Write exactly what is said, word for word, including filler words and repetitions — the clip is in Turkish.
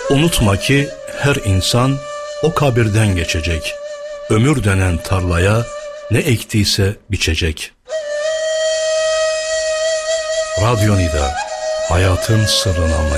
Unutma ki her insan o kabirden geçecek. Ömür denen tarlaya ne ektiyse biçecek. Radyo Nida, hayatın sırrını anlatacak.